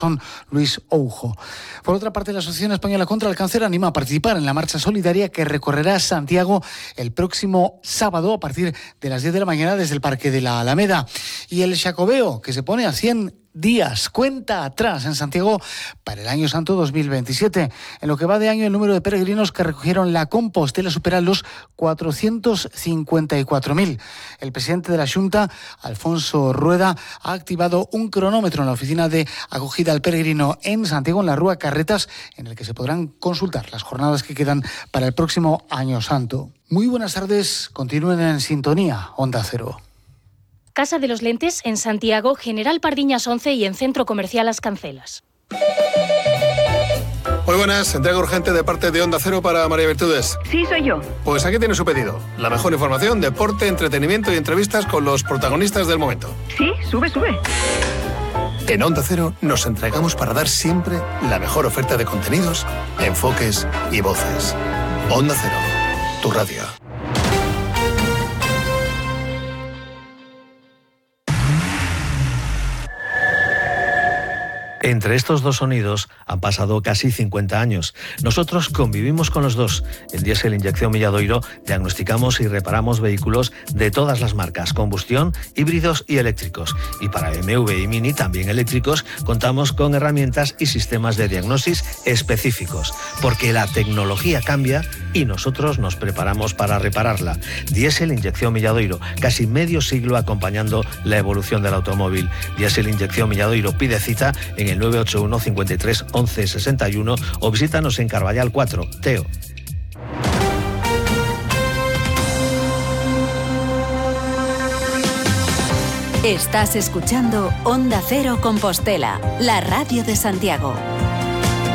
Luis Oujo. Por otra parte, la Asociación Española contra el Cáncer anima a participar en la marcha solidaria que recorrerá Santiago el próximo sábado a partir de las 10 de la mañana desde el Parque de la Alameda. Y el Xacobeo, que se pone a 100 días, cuenta atrás en Santiago para el Año Santo 2027. En lo que va de año, el número de peregrinos que recogieron la Compostela supera los 454.000. El presidente de la Xunta, Alfonso Rueda, ha activado un cronómetro en la oficina de acogida al peregrino en Santiago, en la Rúa Carretas, en el que se podrán consultar las jornadas que quedan para el próximo Año Santo. Muy buenas tardes, continúen en sintonía, Onda Cero. Casa de los Lentes en Santiago, General Pardiñas 11 y en Centro Comercial Las Cancelas. Muy buenas, entrega urgente de parte de Onda Cero para María Virtudes. Sí, soy yo. Pues aquí tiene su pedido. La mejor información, deporte, entretenimiento y entrevistas con los protagonistas del momento. Sí, sube. En Onda Cero nos entregamos para dar siempre la mejor oferta de contenidos, enfoques y voces. Onda Cero, tu radio. Entre estos dos sonidos han pasado casi 50 años. Nosotros convivimos con los dos. En Diesel Inyección Milladoiro diagnosticamos y reparamos vehículos de todas las marcas, combustión, híbridos y eléctricos. Y para BMW y Mini, también eléctricos, contamos con herramientas y sistemas de diagnosis específicos. Porque la tecnología cambia y nosotros nos preparamos para repararla. Diesel Inyección Milladoiro, casi medio siglo acompañando la evolución del automóvil. Diesel Inyección Milladoiro, pide cita en el 981 53 11 61 o visítanos en Carballal 4, Teo. Estás escuchando Onda Cero Compostela, la radio de Santiago.